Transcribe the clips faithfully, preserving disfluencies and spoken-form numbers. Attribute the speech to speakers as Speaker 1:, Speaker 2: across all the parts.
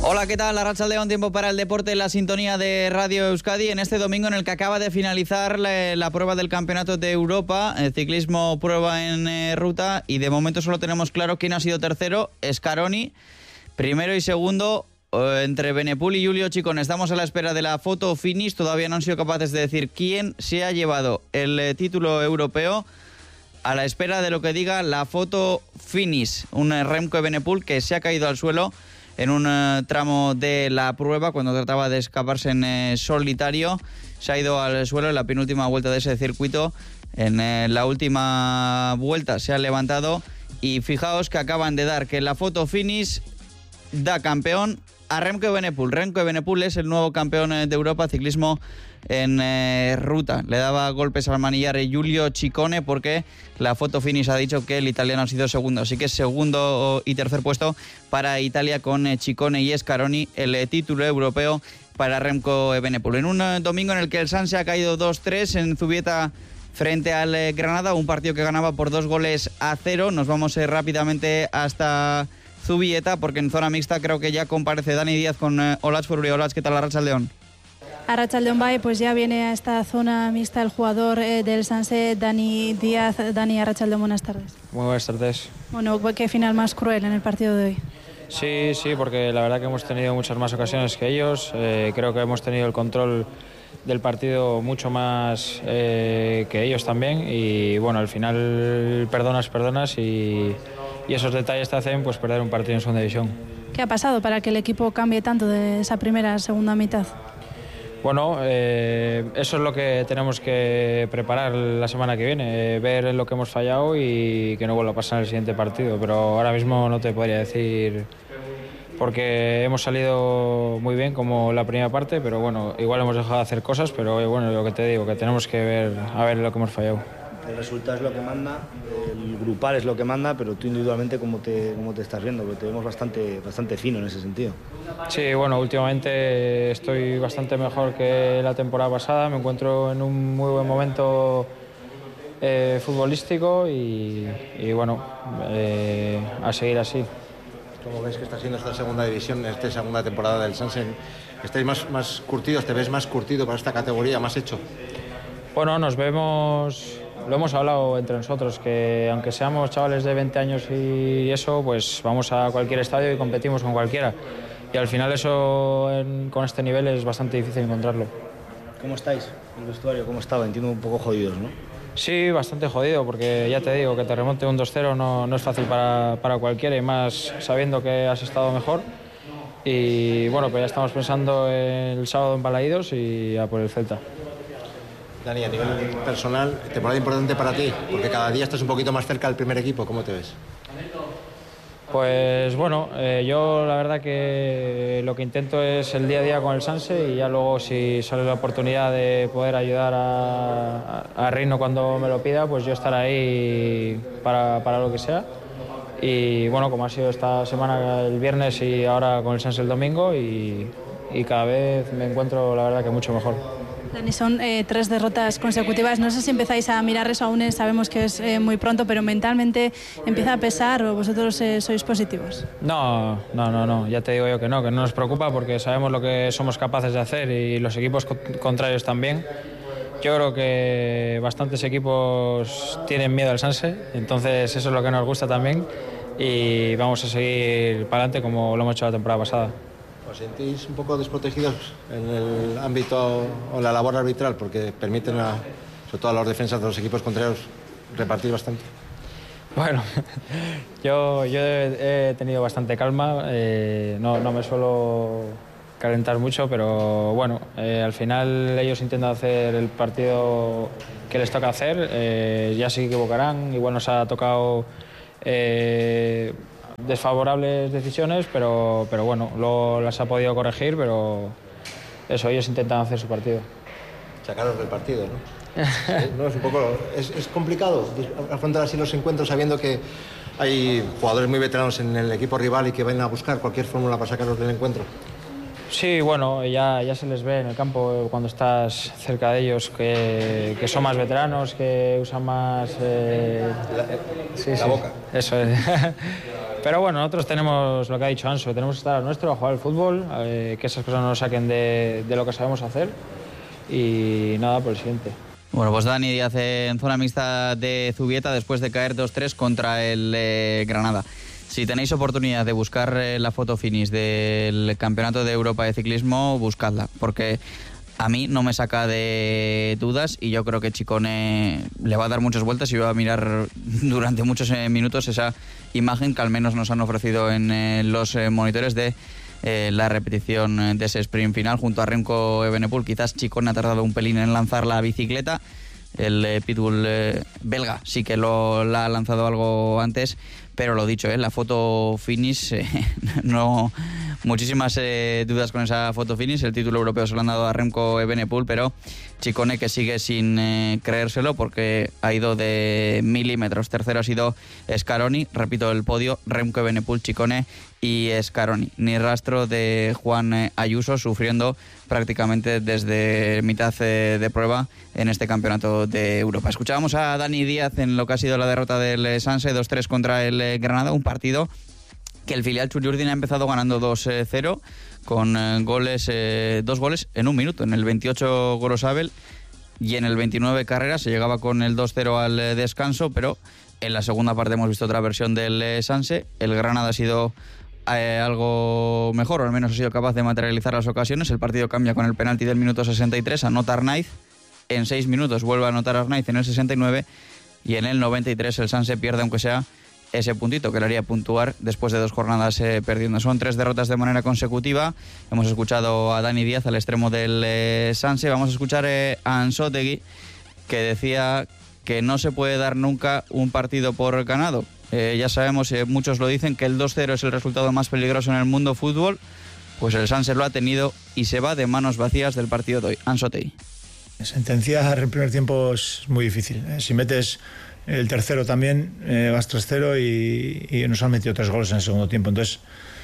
Speaker 1: Hola, ¿qué tal? Arratsaldeon, tiempo para el deporte, la sintonía de Radio Euskadi en este domingo en el que acaba de finalizar la, la prueba del Campeonato de Europa, el ciclismo prueba en eh, ruta, y de momento solo tenemos claro quién ha sido tercero, Scaroni, primero y segundo eh, entre Benepul y Giulio Ciccone. Estamos a la espera de la foto finish, todavía no han sido capaces de decir quién se ha llevado el eh, título europeo, a la espera de lo que diga la foto finish, un eh, Remco Evenepoel que se ha caído al suelo en un uh, tramo de la prueba cuando trataba de escaparse en eh, solitario. Se ha ido al suelo en la penúltima vuelta de ese circuito. En eh, la última vuelta se ha levantado y fijaos que acaban de dar que la foto finish da campeón a Remco Evenepoel. Remco Evenepoel es el nuevo campeón de Europa, ciclismo en eh, ruta. Le daba golpes al manillar Giulio Ciccone porque la foto finish ha dicho que el italiano ha sido segundo. Así que segundo y tercer puesto para Italia con eh, Ciccone y Scaroni, el eh, título europeo para Remco Evenepoel. En un eh, domingo en el que el Sanse ha caído dos tres en Zubieta frente al eh, Granada, un partido que ganaba por dos goles a cero. Nos vamos eh, rápidamente hasta Zubieta porque en zona mixta creo que ya comparece Dani Díaz con eh, Olatz Fururi. Olatz, ¿qué tal? Arratsaldeon.
Speaker 2: Arratsaldeon Bay, pues ya viene a esta zona mixta el jugador eh, del Sanse, Dani Díaz. Dani, Arratsaldeon, buenas tardes.
Speaker 3: Muy buenas tardes.
Speaker 2: Bueno, qué final más cruel en el partido de hoy.
Speaker 3: Sí, sí, porque la verdad que hemos tenido muchas más ocasiones que ellos. Eh, creo que hemos tenido el control del partido mucho más eh, que ellos también. Y bueno, al final perdonas, perdonas y, y esos detalles te hacen pues perder un partido en segunda división.
Speaker 2: ¿Qué ha pasado para que el equipo cambie tanto de esa primera a segunda mitad?
Speaker 3: Bueno, eh, eso es lo que tenemos que preparar la semana que viene, eh, ver en lo que hemos fallado y que no vuelva a pasar en el siguiente partido. Pero ahora mismo no te podría decir, porque hemos salido muy bien como la primera parte, pero bueno, igual hemos dejado de hacer cosas, pero bueno, lo que te digo, que tenemos que ver a ver lo que hemos fallado.
Speaker 4: El resultado es lo que manda, el grupal es lo que manda, pero tú individualmente cómo te, cómo te estás viendo, porque te vemos bastante, bastante fino en ese sentido.
Speaker 3: Sí, bueno, últimamente estoy bastante mejor que la temporada pasada, me encuentro en un muy buen momento eh, futbolístico y, y bueno, eh, a seguir así.
Speaker 5: ¿Cómo ves que está siendo esta segunda división, esta segunda temporada del Sansen? ¿Estáis más, más curtidos, te ves más curtido para esta categoría, más hecho?
Speaker 3: Bueno, nos vemos, lo hemos hablado entre nosotros, que aunque seamos chavales de veinte años y eso, pues vamos a cualquier estadio y competimos con cualquiera. Y al final eso en, con este nivel es bastante difícil encontrarlo.
Speaker 4: ¿Cómo estáis? El vestuario, ¿cómo estaba? Entiendo un poco jodidos, ¿no?
Speaker 3: Sí, bastante jodido, porque ya te digo que te remonte un dos cero no, no es fácil para, para cualquiera, y más sabiendo que has estado mejor. Y bueno, pues ya estamos pensando el sábado en Balaídos y a por el Celta.
Speaker 5: Dani, a nivel personal, temporada importante para ti, porque cada día estás un poquito más cerca del primer equipo. ¿Cómo te ves?
Speaker 3: Pues bueno, eh, yo la verdad que lo que intento es el día a día con el Sanse, y ya luego si sale la oportunidad de poder ayudar a, a, a Reino cuando me lo pida, pues yo estaré ahí para, para lo que sea. Y bueno, como ha sido esta semana el viernes y ahora con el Sanse el domingo, y, y cada vez me encuentro la verdad que mucho mejor.
Speaker 2: Dani, son eh, tres derrotas consecutivas. No sé si empezáis a mirar eso aún, sabemos que es eh, muy pronto, pero mentalmente empieza a pesar, o vosotros eh, sois positivos.
Speaker 3: No, no, no, no, ya te digo yo que no, que no nos preocupa, porque sabemos lo que somos capaces de hacer y los equipos contrarios también. Yo creo que bastantes equipos tienen miedo al Sanse, entonces eso es lo que nos gusta también, y vamos a seguir para adelante como lo hemos hecho la temporada pasada.
Speaker 5: ¿Os sentís un poco desprotegidos en el ámbito o la labor arbitral? Porque permiten, a, sobre todo a los defensas de los equipos contrarios, repartir bastante.
Speaker 3: Bueno, yo, yo he tenido bastante calma, eh, no, no me suelo calentar mucho, pero bueno, eh, al final ellos intentan hacer el partido que les toca hacer, eh, ya se equivocarán, igual nos ha tocado Eh, desfavorables decisiones, pero, pero bueno, luego las ha podido corregir, pero eso, ellos intentan hacer su partido.
Speaker 5: Sacaros del partido, ¿no? ¿No? Es un poco, es, es complicado afrontar así los encuentros sabiendo que hay jugadores muy veteranos en el equipo rival y que van a buscar cualquier fórmula para sacarlos del encuentro.
Speaker 3: Sí, bueno, ya, ya se les ve en el campo cuando estás cerca de ellos que, que son más veteranos, que usan más... Eh,
Speaker 5: la,
Speaker 3: sí,
Speaker 5: la
Speaker 3: sí,
Speaker 5: boca.
Speaker 3: Eso es. Pero bueno, nosotros tenemos lo que ha dicho Anso, tenemos que estar al nuestro, a jugar al fútbol, eh, que esas cosas no nos saquen de, de lo que sabemos hacer y nada, por el siguiente.
Speaker 1: Bueno, pues Dani Díaz en zona mixta de Zubieta después de caer dos tres contra el eh, Granada. Si tenéis oportunidad de buscar eh, la foto finish del Campeonato de Europa de Ciclismo, buscadla, porque a mí no me saca de dudas y yo creo que Ciccone le va a dar muchas vueltas y va a mirar durante muchos eh, minutos esa imagen que al menos nos han ofrecido en eh, los eh, monitores de eh, la repetición de ese sprint final junto a Remco Evenepoel. Quizás Ciccone ha tardado un pelín en lanzar la bicicleta. El eh, pitbull eh, belga sí que lo la ha lanzado algo antes, pero lo dicho, ¿eh? La foto finish, eh, no muchísimas eh, dudas con esa foto finish. El título europeo se lo han dado a Remco Evenepoel, pero Ciccone que sigue sin eh, creérselo porque ha ido de milímetros. Tercero ha sido Scaroni, repito el podio, Remco Evenepoel, Ciccone y Scaroni. Ni rastro de Juan Ayuso, sufriendo prácticamente desde mitad eh, de prueba en este campeonato de Europa. Escuchábamos a Dani Díaz en lo que ha sido la derrota del Sanse, dos tres contra el Granada, un partido que el filial Txuri-Urdin ha empezado ganando dos cero con eh, goles, eh, dos goles en un minuto. En el veintiocho Gorosabel y en el veintinueve Carrera se llegaba con el dos cero al eh, descanso, pero en la segunda parte hemos visto otra versión del eh, Sanse. El Granada ha sido eh, algo mejor, o al menos ha sido capaz de materializar las ocasiones. El partido cambia con el penalti del minuto sesenta y tres, anota Arnaiz. En seis minutos vuelve a anotar Arnaiz en el sesenta y nueve y en el noventa y tres el Sanse pierde, aunque sea ese puntito que le haría puntuar después de dos jornadas eh, perdiendo. Son tres derrotas de manera consecutiva. Hemos escuchado a Dani Díaz al extremo del eh, Sanse. Vamos a escuchar eh, a Ansotegui, que decía que no se puede dar nunca un partido por ganado. Eh, ya sabemos, eh, muchos lo dicen, que el dos cero es el resultado más peligroso en el mundo fútbol. Pues el Sanse lo ha tenido y se va de manos vacías del partido de hoy. Ansotegui.
Speaker 6: Sentenciar el primer tiempo es muy difícil. Si metes el tercero también, eh, vas tres cero y, y nos han metido tres goles en el segundo tiempo. Entonces,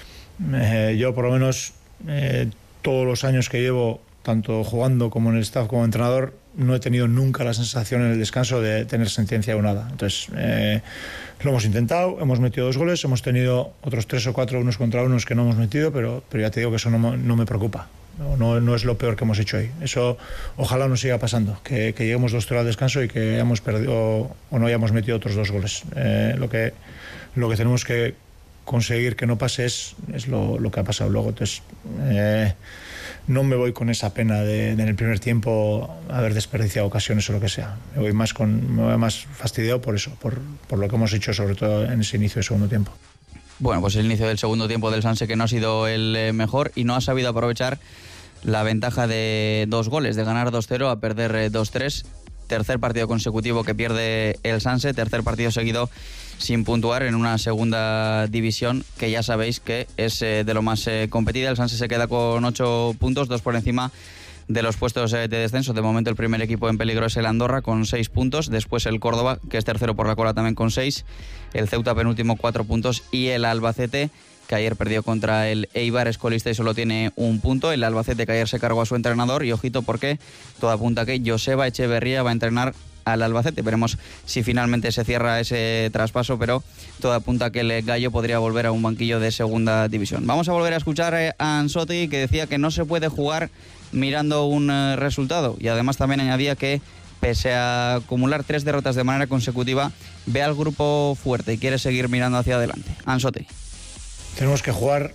Speaker 6: eh, yo por lo menos, eh, todos los años que llevo, tanto jugando como en el staff como entrenador, no he tenido nunca la sensación en el descanso de tener sentencia o nada. Entonces, eh, lo hemos intentado, hemos metido dos goles, hemos tenido otros tres o cuatro unos contra unos que no hemos metido, pero, pero ya te digo que eso no, no me preocupa. No, no, no es lo peor que hemos hecho hoy. Eso ojalá no siga pasando, que, que lleguemos dos cero al descanso y que hayamos perdido o no hayamos metido otros dos goles. Eh, lo, que, lo que tenemos que conseguir que no pase es, es lo, lo que ha pasado luego. Entonces, eh, no me voy con esa pena de, de en el primer tiempo haber desperdiciado ocasiones o lo que sea. Me voy más, con, me voy más fastidiado por eso, por, por lo que hemos hecho, sobre todo en ese inicio del segundo tiempo.
Speaker 1: Bueno, pues el inicio del segundo tiempo del Sanse, que no ha sido el mejor y no ha sabido aprovechar la ventaja de dos goles, de ganar dos cero a perder dos tres. Tercer partido consecutivo que pierde el Sanse, tercer partido seguido sin puntuar en una segunda división que ya sabéis que es eh, de lo más eh, competida. El Sanse se queda con ocho puntos, dos por encima de los puestos eh, de descenso. De momento el primer equipo en peligro es el Andorra con seis puntos, después el Córdoba, que es tercero por la cola también con seis, el Ceuta penúltimo cuatro puntos y el Albacete, que ayer perdió contra el Eibar, es colista y solo tiene un punto. El Albacete, que ayer se cargó a su entrenador, y ojito porque todo apunta que Joseba Echeverría va a entrenar al Albacete. Veremos si finalmente se cierra ese traspaso, pero todo apunta que el gallo podría volver a un banquillo de segunda división. Vamos a volver a escuchar a Ansotegui, que decía que no se puede jugar mirando un resultado, y además también añadía que pese a acumular tres derrotas de manera consecutiva, ve al grupo fuerte y quiere seguir mirando hacia adelante. Ansotegui.
Speaker 6: Tenemos que jugar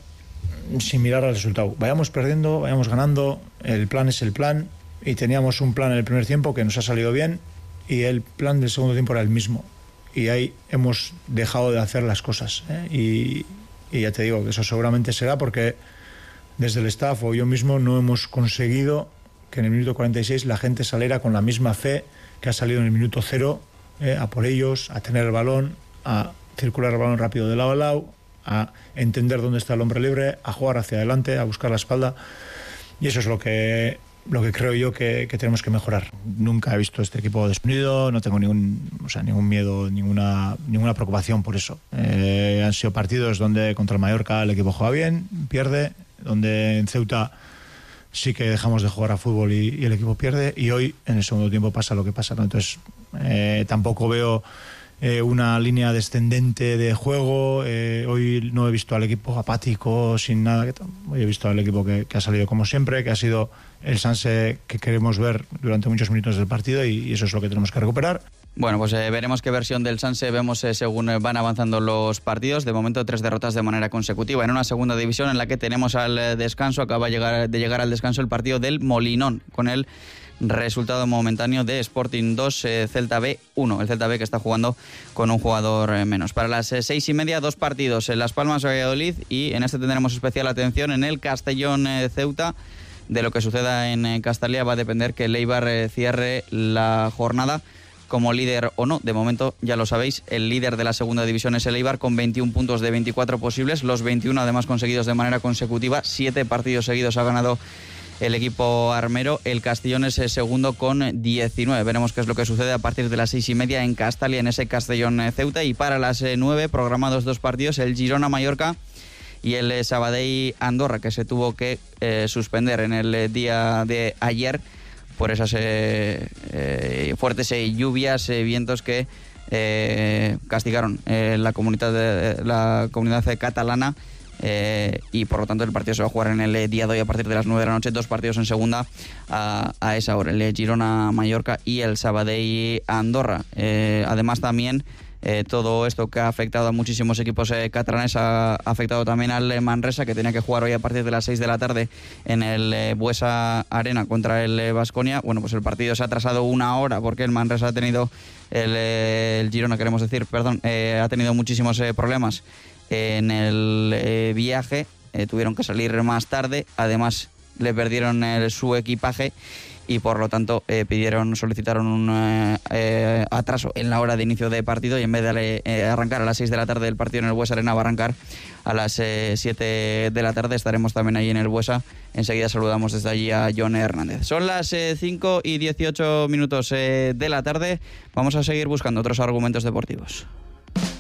Speaker 6: sin mirar al resultado. Vayamos perdiendo, vayamos ganando, el plan es el plan, y teníamos un plan en el primer tiempo que nos ha salido bien, y el plan del segundo tiempo era el mismo, y ahí hemos dejado de hacer las cosas, ¿eh? y, y ya te digo que eso seguramente será porque desde el staff o yo mismo no hemos conseguido que en el minuto cuarenta y seis la gente saliera con la misma fe que ha salido en el minuto cero, ¿eh? a por ellos, a tener el balón, a circular el balón rápido de lado a lado, a entender dónde está el hombre libre, a jugar hacia adelante, a buscar la espalda, y eso es lo que lo que creo yo que, que tenemos que mejorar. Nunca he visto este equipo desunido, no tengo ningún, o sea, ningún miedo, ninguna, ninguna preocupación por eso. Eh, han sido partidos donde contra el Mallorca el equipo juega bien, pierde, donde en Ceuta sí que dejamos de jugar a fútbol y, y el equipo pierde, y hoy en el segundo tiempo pasa lo que pasa, ¿no? Entonces eh, tampoco veo eh, una línea descendente de juego. Eh, hoy no he visto al equipo apático, sin nada. Que hoy he visto al equipo que, que ha salido como siempre, que ha sido el Sanse que queremos ver durante muchos minutos del partido, y, y eso es lo que tenemos que recuperar.
Speaker 1: Bueno, pues eh, veremos qué versión del Sanse vemos eh, según van avanzando los partidos. De momento, tres derrotas de manera consecutiva en una segunda división en la que tenemos al eh, descanso, acaba de llegar, de llegar al descanso el partido del Molinón, con el resultado momentáneo de Sporting dos, eh, Celta B uno. El Celta B que está jugando con un jugador eh, menos. Para las eh, seis y media, dos partidos en Las Palmas, Valladolid, y en este tendremos especial atención en el Castellón eh, Ceuta. De lo que suceda en eh, Castalia va a depender que el Eibar eh, cierre la jornada como líder o no. De momento, ya lo sabéis, el líder de la segunda división es el Eibar con veintiún puntos de veinticuatro posibles, los veintiuno además conseguidos de manera consecutiva. Siete partidos seguidos ha ganado el equipo armero. El Castellón es el segundo con diecinueve. Veremos qué es lo que sucede a partir de las seis y media en Castalia, en ese Castellón Ceuta. Y para las nueve, programados dos partidos, el Girona-Mallorca y el Sabadell-Andorra, que se tuvo que eh, suspender en el día de ayer por esas eh, eh, fuertes eh, lluvias, eh, vientos que eh, castigaron eh, la comunidad de, la comunidad catalana. Eh, y por lo tanto el partido se va a jugar en el día de hoy a partir de las nueve de la noche. Dos partidos en segunda a, a esa hora, el Girona-Mallorca y el Sabadell-Andorra. Eh, además también eh, todo esto que ha afectado a muchísimos equipos eh, catalanes ha afectado también al Manresa, que tenía que jugar hoy a partir de las seis de la tarde en el eh, Buesa Arena contra el Baskonia. Bueno, pues el partido se ha atrasado una hora porque el Manresa ha tenido el, eh, el Girona, queremos decir, perdón, eh, ha tenido muchísimos eh, problemas en el eh, viaje, eh, tuvieron que salir más tarde, además le perdieron el, su equipaje y por lo tanto eh, pidieron, solicitaron un eh, eh, atraso en la hora de inicio de partido, y en vez de eh, arrancar a las seis de la tarde el partido en el Buesa Arena va a arrancar a las eh, siete de la tarde. Estaremos también ahí en el Buesa. Enseguida saludamos desde allí a John Hernández. Son las eh, cinco y dieciocho minutos eh, de la tarde. Vamos a seguir buscando otros argumentos deportivos.